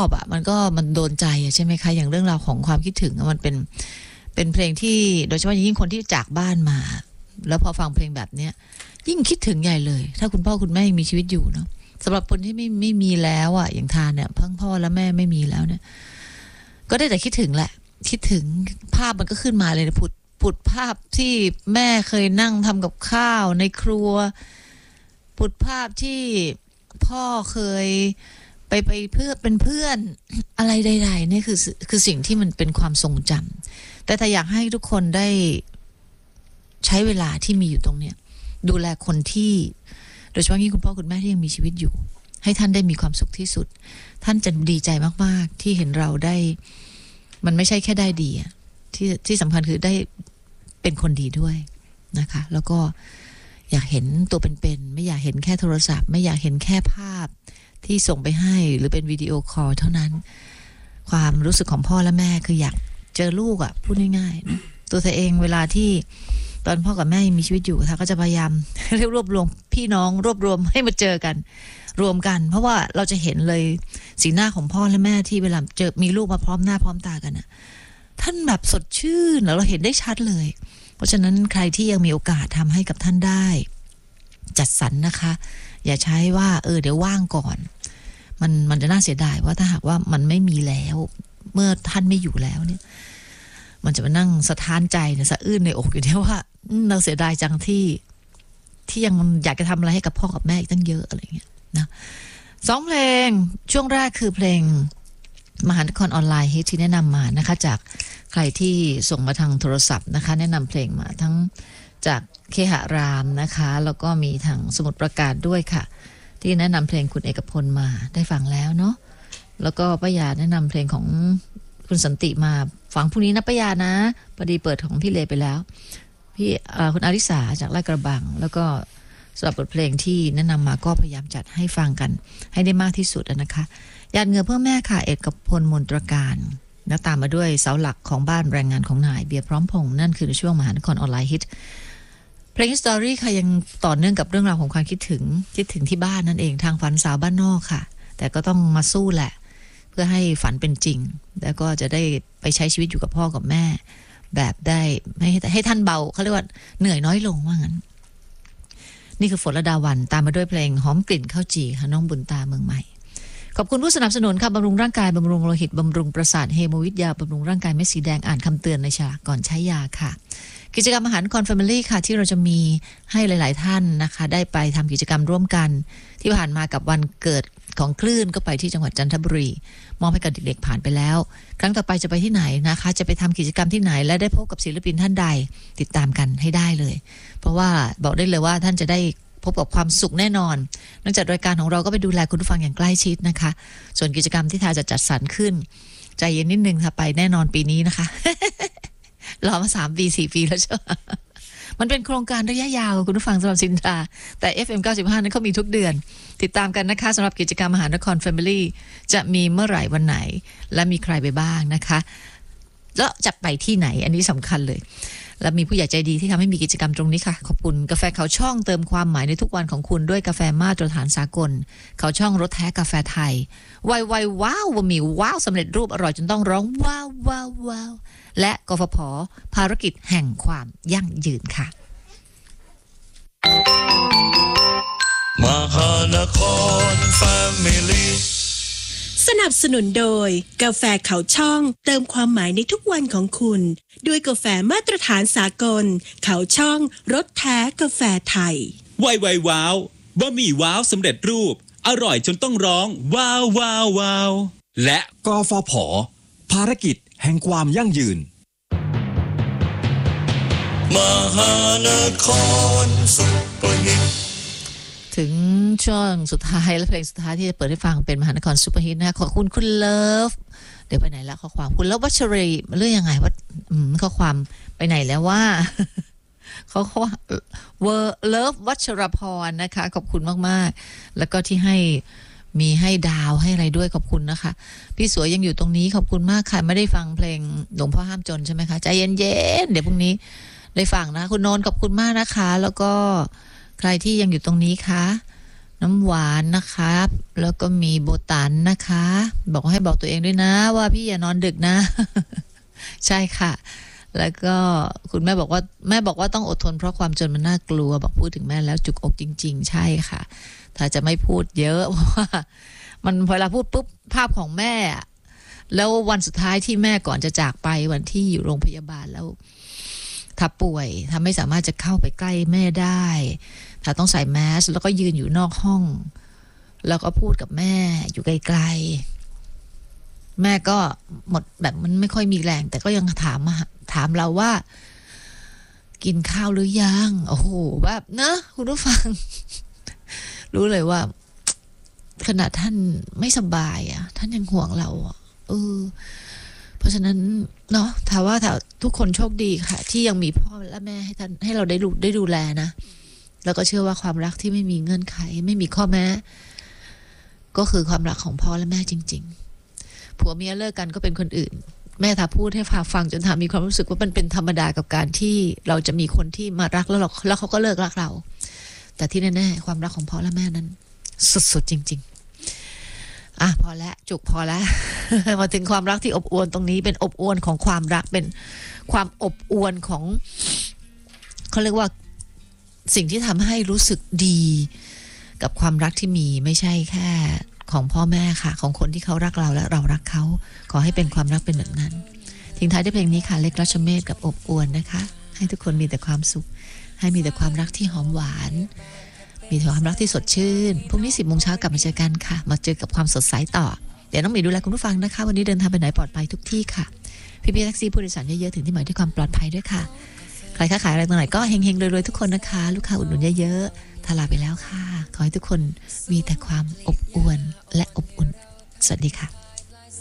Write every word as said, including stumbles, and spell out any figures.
อบอ่ะมันก็มันโดนใจใช่ไหมคะอย่างเรื่องราวของความคิดถึงมันเป็นเป็นเพลงที่โดยเฉพาะยิ่งคนที่จากบ้านมาแล้วพอฟังเพลงแบบเนี้ยยิ่งคิดถึงใหญ่เลยถ้าคุณพ่อคุณแม่ยังมีชีวิตอยู่เนาะสำหรับคนที่ไม่ไม่มีแล้วอ่ะอย่างทานเนี่ยทั้งพ่อและแม่ไม่มีแล้วเนี่ยก็ได้แต่คิดถึงแหละคิดถึงภาพมันก็ขึ้นมาเลยนะผุดผุดภาพที่แม่เคยนั่งทำกับข้าวในครัวผุดภาพที่พ่อเคยไปไปเพื่อเป็นเพื่อนอะไรใดๆนี่คือคือสิ่งที่มันเป็นความทรงจำแต่ถ้าอยากให้ทุกคนได้ใช้เวลาที่มีอยู่ตรงเนี้ยดูแลคนที่โดยเฉพาะยิ่งคุณพ่อคุณแม่ที่ยังมีชีวิตอยู่ให้ท่านได้มีความสุขที่สุดท่านจะดีใจมากๆที่เห็นเราได้มันไม่ใช่แค่ได้ดีที่ที่สำคัญคือได้เป็นคนดีด้วยนะคะแล้วก็อยากเห็นตัวเป็นๆไม่อยากเห็นแค่โทรศัพท์ไม่อยากเห็นแค่ภาพที่ส่งไปให้หรือเป็นวิดีโอคอลเท่านั้นความรู้สึกของพ่อและแม่คืออยากเจอลูกอ่ะพูดง่ายๆนะตัวเธอเองเวลาที่ตอนพ่อกับแม่ยังมีชีวิตอยู่ท่าก็จะพยายามเรียกรวบรวมพี่น้องรวบรวมให้มาเจอกันรวมกันเพราะว่าเราจะเห็นเลยสีหน้าของพ่อและแม่ที่เวลาเจอมีลูกมาพร้อมหน้าพร้อมตากันน่ะท่านแบบสดชื่นแล้วเราเห็นได้ชัดเลยเพราะฉะนั้นใครที่ยังมีโอกาสทำให้กับท่านได้จัดสรรนะคะอย่าใช้ว่าเออเดี๋ยวว่างก่อนมันมันจะน่าเสียดายว่าถ้าหากว่ามันไม่มีแล้วเมื่อท่านไม่อยู่แล้วเนี่ยมันจะมานั่งสะท้านใจเนี่ยสะอื้นในอกอยู่เนี่ยว่าเราเสียดายจังที่ที่ยังอยากจะทำอะไรให้กับพ่อกับแม่อีกตั้งเยอะอะไรเงี้ยนะสองเพลงช่วงแรกคือเพลงมหานครออนไลน์ฮิตที่แนะนำมานะคะจากใครที่ส่งมาทางโทรศัพท์นะคะแนะนำเพลงมาทั้งจากเคหรามนะคะแล้วก็มีทางสมุทรปราการด้วยค่ะที่แนะนำเพลงคุณเอกพลมาได้ฟังแล้วเนาะแล้วก็ป้ายาแนะนำเพลงของคุณสันติมาฟังพรุ่งนี้นะป้ายานะพอดีเปิดของพี่เลไปแล้วพี่คุณอาริสาจากลาดกระบังแล้วก็สำหรับบทเพลงที่แนะนำมาก็พยายามจัดให้ฟังกันให้ได้มากที่สุดนะคะหยาดเหงื่อเพื่อแม่ค่ะเอกพลมนตรการแล้วตามมาด้วยเสาหลักของบ้านแรงงานของนายเบียร์พร้อมพงษ์นั่นคือในช่วงมหานครออนไลน์ฮิตเพลงสตอรี่ค่ะยังต่อเนื่องกับเรื่องราวของความคิดถึงคิดถึงที่บ้านนั่นเองทางฝันสาวบ้านนอกค่ะแต่ก็ต้องมาสู้แหละเพื่อให้ฝันเป็นจริงแล้วก็จะได้ไปใช้ชีวิตอยู่กับพ่อกับแม่แบบได้ให้ให้ท่านเบาเขาเรียกว่าเหนื่อยน้อยลงว่างั้นนี่คือฝนระดาวันตามมาด้วยเพลงหอมกลิ่นข้าวจี่ค่ะน้องบุญตาเมืองใหม่ขอบคุณผู้สนับสนุนค่ะบำรุงร่างกายบำรุงโลหิตบำรุงประสาทเฮโมวิทยาบำรุงร่างกายเม็ดสีแดงอ่านคำเตือนในฉลากก่อนใช้ยาค่ะกิจกรรมอาหารคอนแฟมิลี่ค่ะที่เราจะมีให้หลายๆท่านนะคะได้ไปทำกิจกรรมร่วมกันที่ผ่านมากับวันเกิดของคลื่นก็ไปที่จังหวัดจันทบุรีมอบให้กับเด็กๆผ่านไปแล้วครั้งต่อไปจะไปที่ไหนนะคะจะไปทำกิจกรรมที่ไหนและได้พบกับศิลปินท่านใดติดตามกันให้ได้เลยเพราะว่าบอกได้เลยว่าท่านจะได้พบกับความสุขแน่นอนเนื่องจากรายการของเราก็ไปดูแลคุณผู้ฟังอย่างใกล้ชิดนะคะส่วนกิจกรรมที่ทาจะจัดสรรขึ้นใจเย็นนิดนึงค่ะไปแน่นอนปีนี้นะคะ รอมาสามปีสี่ปีแล้วใช่ไหมมันเป็นโครงการระยะยาวคุณผู้ฟังสำหรับสินทราแต่ เอฟ เอ็ม เก้าสิบห้า นั้นเขามีทุกเดือนติดตามกันนะคะสำหรับกิจกรรมมหานคร Family จะมีเมื่อไหร่วันไหนและมีใครไปบ้างนะคะแล้วจะไปที่ไหนอันนี้สำคัญเลยและมีผู้ใหญ่ใจดีที่ทำให้มีกิจกรรมตรงนี้ค่ะขอบคุณกาแฟเขาช่องเติมความหมายในทุกวันของคุณด้วยกาแฟมาตรฐานสากลเขาช่องรสแท้กาแฟไทยไวไวว้าวบะหมี่ว้าวสำเร็จรูปอร่อยจนต้องร้องว้าวว้าวว้าวและกฟผ.ภารกิจแห่งความยั่งยืนค่ะมหานคร Family สนับสนุนโดยกาแฟเขาช่องเติมความหมายในทุกวันของคุณด้วยกาแฟมาตรฐานสากลเขาช่องรสแท้กาแฟไทยไวไวว้าวบะหมี่ว้าวสำเร็จรูปอร่อยจนต้องร้องว้าวว้าวว้าวและกฟผ.ภารกิจแห่งความยั่งยืนมหานครซุปเปอร์ฮิตถึงช่วงสุดท้ายและเพลงสุดท้ายที่จะเปิดให้ฟังเป็นมหานครซุปเปอร์ฮิตนะขอบคุณคุณเลิฟเดี๋ยวไปไหนแล้วข้อความคุณเลิฟวัชรีเรื่องยังไงว่าข้อความไปไหนแล้วว่าเขาเขาเวอร์เลิฟวัชรพรนะคะขอบคุณมากๆแล้วก็ที่ให้มีให้ดาวให้อะไรด้วยขอบคุณนะคะพี่สวยยังอยู่ตรงนี้ขอบคุณมากค่ะไม่ได้ฟังเพลงหลวงพ่อห้ามจนใช่ไหมคะใจเย็นๆเดี๋ยวพรุ่งนี้ได้ฟังนะคุณโนนขอบคุณมากนะคะแล้วก็ใครที่ยังอยู่ตรงนี้คะน้ำหวานนะครับแล้วก็มีโบตันนะคะบอกให้บอกตัวเองด้วยนะว่าพี่อย่านอนดึกนะ ใช่ค่ะแล้วก็คุณแม่บอกว่าแม่บอกว่าต้องอดทนเพราะความจนมันน่ากลัวบอกพูดถึงแม่แล้วจุกอกจริงๆใช่ค่ะถ้าจะไม่พูดเยอะเพราะว่ามันเวลาพูดปุ๊บภาพของแม่แล้ววันสุดท้ายที่แม่ก่อนจะจากไปวันที่อยู่โรงพยาบาลแล้วถ้าป่วยถ้าไม่สามารถจะเข้าไปใกล้แม่ได้ถ้าต้องใส่แมสแล้วก็ยืนอยู่นอกห้องแล้วก็พูดกับแม่อยู่ไกลๆแม่ก็หมดแบบมันไม่ค่อยมีแรงแต่ก็ยังถามถามเราว่ากินข้าวหรือยังโอ้โหแบบนะคุณผู้ฟัง รู้เลยว่าขณะท่านไม่สบายอ่ะท่านยังห่วงเราอ่ะเออเพราะฉะนั้นเนาะถามว่าถ้าทุกคนโชคดีค่ะที่ยังมีพ่อและแม่ให้ท่านให้เราได้ดูได้ดูแลนะแล้วก็เชื่อว่าความรักที่ไม่มีเงื่อนไขไม่มีข้อแม้ก็คือความรักของพ่อและแม่จริงๆผัวเมียเลิกกันก็เป็นคนอื่นแม่ทาพูดให้ฟังฟังจนทามีความรู้สึกว่ามันเป็นธรรมดากับการที่เราจะมีคนที่มารักแล้วเราแล้วเขาก็เลิกรักเราแต่ที่แน่ๆความรักของพ่อและแม่นั้นสุดๆจริงๆอ่ะพอแล้วจุกพอแล้ว มาถึงความรักที่อบอวลตรงนี้เป็นอบอวลของความรักเป็นความอบอวลของเขาเรียกว่าสิ่งที่ทำให้รู้สึกดีกับความรักที่มีไม่ใช่แค่ของพ่อแม่ค่ะของคนที่เขารักเราและเรารักเขาขอให้เป็นความรักเป็นแบบนั้นทิ้งท้ายด้วยเพลงนี้ค่ะเล็กรัชเมธกับอบอวลนะคะให้ทุกคนมีแต่ความสุขให้มีแต่ความรักที่หอมหวานมีแต่ความรักที่สดชื่นพรุ่งนี้สิบโมงเช้ากลับมาเจอกันค่ะมาเจอกับความสดใสต่อเดี๋ยวน้องหมีดูแลคุณผู้ฟังนะคะวันนี้เดินทางไปไหนปลอดภัยทุกที่ค่ะพี่ๆแท็กซี่ผู้โดยสารเยอะๆถึงที่หมายด้วยความปลอดภัยด้วยค่ะใครค้าขายอะไรตรงไหนก็เฮงๆรวยๆทุกคนนะคะลูกค้าอุดหนุนเยอะๆทลาไปแล้วค่ะขอให้ทุกคนมีแต่ความอบอวลและอบอุ่นสวัสดีค่ะ